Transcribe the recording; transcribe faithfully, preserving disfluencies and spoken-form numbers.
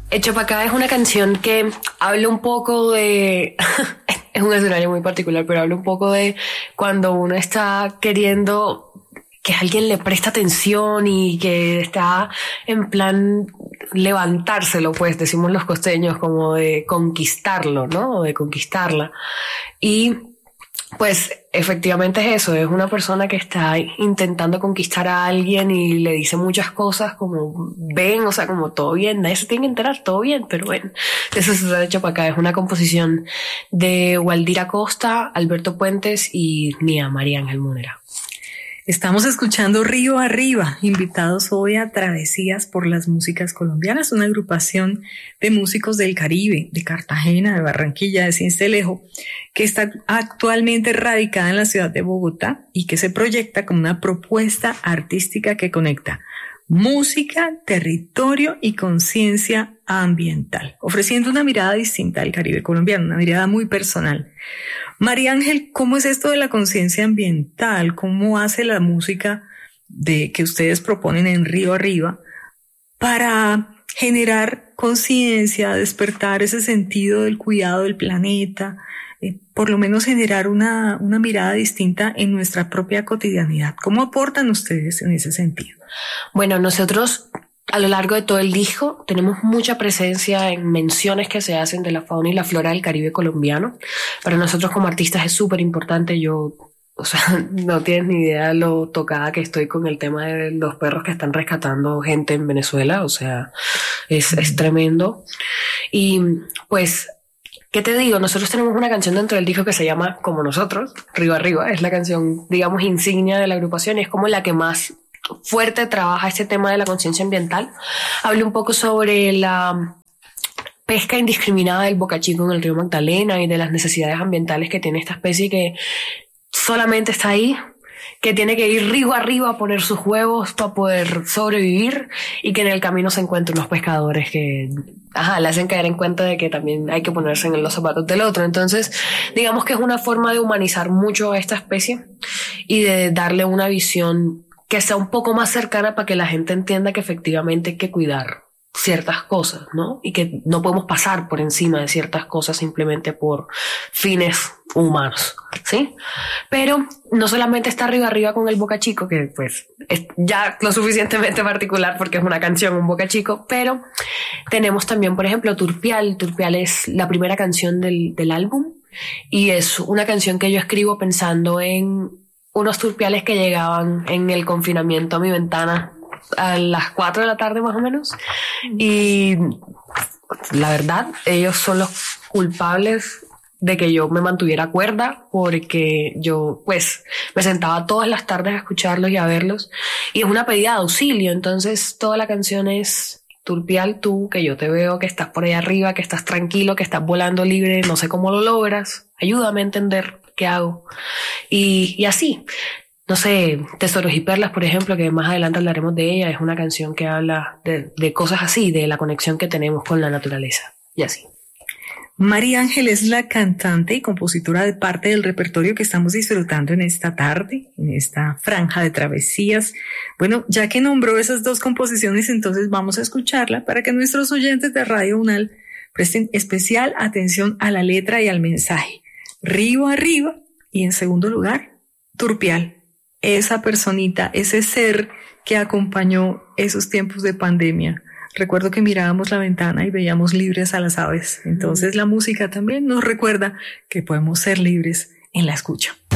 Hecho para acá es una canción que habla un poco de... es un escenario muy particular, pero habla un poco de cuando uno está queriendo que alguien le presta atención y que está en plan levantárselo, pues decimos los costeños, como de conquistarlo, ¿no? O de conquistarla. Y pues efectivamente es eso, es una persona que está intentando conquistar a alguien y le dice muchas cosas como ven, o sea, como todo bien, nadie se tiene que enterar, todo bien, pero bueno, eso se ha hecho para acá. Es una composición de Waldira Costa, Alberto Puentes y mía, María Ángel Múnera. Estamos escuchando Río Arriba, invitados hoy a Travesías por las Músicas Colombianas, una agrupación de músicos del Caribe, de Cartagena, de Barranquilla, de Sincelejo, que está actualmente radicada en la ciudad de Bogotá y que se proyecta como una propuesta artística que conecta música, territorio y conciencia ambiental, ofreciendo una mirada distinta al Caribe colombiano, una mirada muy personal. María Ángel, ¿cómo es esto de la conciencia ambiental? ¿Cómo hace la música de que ustedes proponen en Río Arriba para generar conciencia, despertar ese sentido del cuidado del planeta, eh, por lo menos generar una, una mirada distinta en nuestra propia cotidianidad? ¿Cómo aportan ustedes en ese sentido? Bueno, nosotros a lo largo de todo el disco tenemos mucha presencia en menciones que se hacen de la fauna y la flora del Caribe colombiano. Para nosotros como artistas es súper importante. Yo, o sea, no tienes ni idea lo tocada que estoy con el tema de los perros que están rescatando gente en Venezuela. O sea, es, es tremendo. Y pues, ¿qué te digo? Nosotros tenemos una canción dentro del disco que se llama Como Nosotros, Río Arriba. Es la canción, digamos, insignia de la agrupación y es como la que más fuerte trabaja este tema de la conciencia ambiental. Habla un poco sobre la pesca indiscriminada del bocachico en el río Magdalena y de las necesidades ambientales que tiene esta especie que solamente está ahí, que tiene que ir río arriba a poner sus huevos para poder sobrevivir y que en el camino se encuentran unos pescadores que ajá, le hacen caer en cuenta de que también hay que ponerse en los zapatos del otro. Entonces, digamos que es una forma de humanizar mucho a esta especie y de darle una visión que sea un poco más cercana para que la gente entienda que efectivamente hay que cuidar ciertas cosas, ¿no? Y que no podemos pasar por encima de ciertas cosas simplemente por fines humanos, ¿sí? Pero no solamente está arriba arriba con el Boca Chico, que pues es ya lo suficientemente particular porque es una canción, un Boca Chico, pero tenemos también, por ejemplo, Turpial. Turpial es la primera canción del, del álbum y es una canción que yo escribo pensando en unos turpiales que llegaban en el confinamiento a mi ventana a las cuatro de la tarde más o menos. Y la verdad, ellos son los culpables de que yo me mantuviera cuerda porque yo pues me sentaba todas las tardes a escucharlos y a verlos. Y es una pedida de auxilio, entonces toda la canción es Turpial tú, que yo te veo, que estás por ahí arriba, que estás tranquilo, que estás volando libre, no sé cómo lo logras, ayúdame a entender qué hago. Y, y así, no sé, Tesoros y Perlas, por ejemplo, que más adelante hablaremos de ella, es una canción que habla de, de cosas así, de la conexión que tenemos con la naturaleza, y así. María Ángel es la cantante y compositora de parte del repertorio que estamos disfrutando en esta tarde, en esta franja de travesías. Bueno, ya que nombró esas dos composiciones, entonces vamos a escucharla para que nuestros oyentes de Radio UNAL presten especial atención a la letra y al mensaje. Río Arriba y en segundo lugar, Turpial, esa personita, ese ser que acompañó esos tiempos de pandemia. Recuerdo que mirábamos la ventana y veíamos libres a las aves. Entonces la música también nos recuerda que podemos ser libres en la escucha.